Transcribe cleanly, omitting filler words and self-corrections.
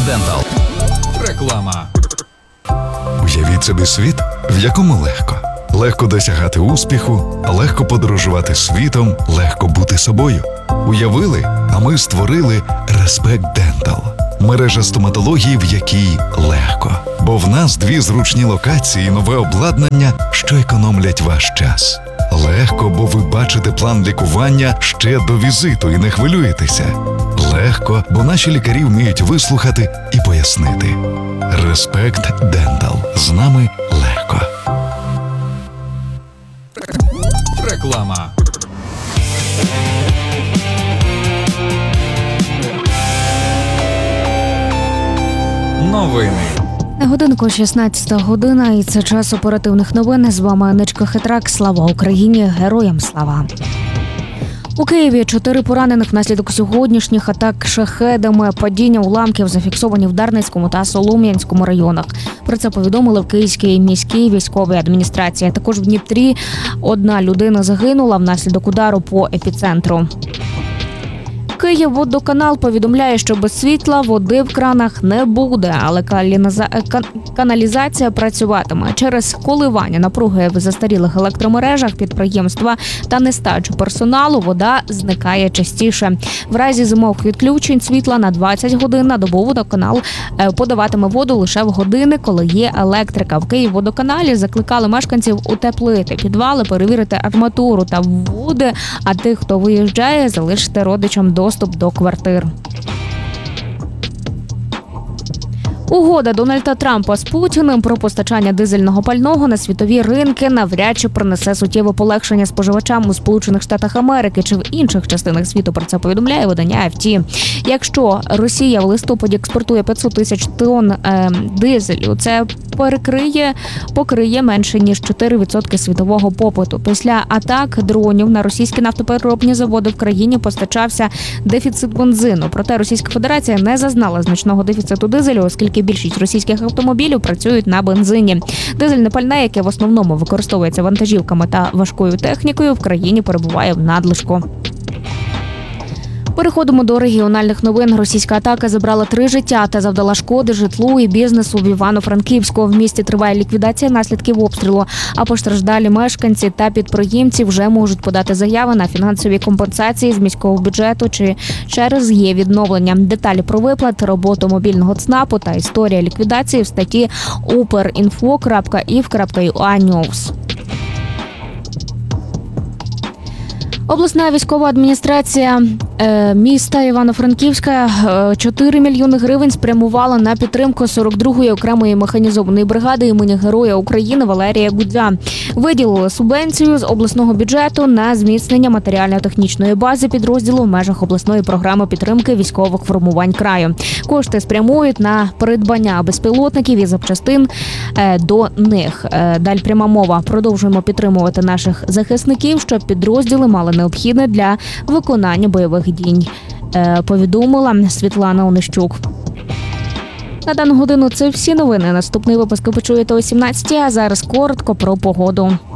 Дентал. Реклама. Уявіть собі світ, в якому легко. Легко досягати успіху, легко подорожувати світом, легко бути собою. Уявили, а ми створили Respect Dental. Мережа стоматології, в якій легко. Бо в нас 2 зручні локації і нове обладнання, що економлять ваш час. Легко, бо ви бачите план лікування ще до візиту і не хвилюєтеся. Легко, бо наші лікарі вміють вислухати і пояснити. Respect Dental. З нами легко. Реклама. Новини. На годинку 16 година, і це час оперативних новин. З вами Анечка Хитрак. Слава Україні! Героям слава! У Києві 4 поранених внаслідок сьогоднішніх атак шахедами. Падіння уламків зафіксовані в Дарницькому та Солом'янському районах. Про це повідомили в Київській міській військовій адміністрації. Також в Дніпрі 1 людина загинула внаслідок удару по епіцентру. Київводоканал повідомляє, що без світла води в кранах не буде, але каналізація працюватиме. Через коливання напруги в застарілих електромережах підприємства та нестачу персоналу вода зникає частіше. В разі зимових відключень світла на 20 годин на добу водоканал подаватиме воду лише в години, коли є електрика. В Київводоканалі закликали мешканців утеплити підвали, перевірити арматуру та води, а тих, хто виїжджає, залишити родичам доступ до квартир. Угода Дональда Трампа з Путіним про постачання дизельного пального на світові ринки навряд чи принесе суттєве полегшення споживачам у Сполучених Штатах Америки чи в інших частинах світу. Про це повідомляє видання FT. Якщо Росія в листопаді експортує 500 тисяч тонн дизелю, це покриє менше ніж 4% світового попиту. Після атак дронів на російські нафтопереробні заводи в країні постачався дефіцит бензину. Проте Російська Федерація не зазнала значного дефіциту дизелю, оскільки більшість російських автомобілів працюють на бензині. Дизельне пальне, яке в основному використовується вантажівками та важкою технікою, в країні перебуває в надлишку. Переходимо до регіональних новин. Російська атака забрала 3 життя та завдала шкоди житлу і бізнесу в Івано-Франківську. В місті триває ліквідація наслідків обстрілу, а постраждалі мешканці та підприємці вже можуть подати заяви на фінансові компенсації з міського бюджету чи через її відновлення. Деталі про виплат, роботу мобільного ЦНАПу та історія ліквідації в статті uperinfo.if.ua/news. Обласна військова адміністрація міста Івано-Франківська 4 мільйони гривень спрямувала на підтримку 42-ї окремої механізованої бригади імені Героя України Валерія Гудзя. Виділили субвенцію з обласного бюджету на зміцнення матеріально-технічної бази підрозділу в межах обласної програми підтримки військових формувань краю. Кошти спрямують на придбання безпілотників і запчастин до них. Далі пряма мова. Продовжуємо підтримувати наших захисників, щоб підрозділи мали необхідне для виконання бойових дій, повідомила Світлана Онищук. На дану годину це всі новини. Наступний випуск ви почуєте о 17-й, а зараз коротко про погоду.